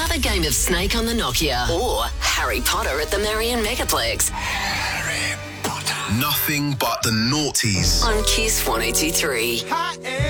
another game of Snake on the Nokia or Harry Potter at the Marion Megaplex. Nothing but the noughties. On Kiss 102.3.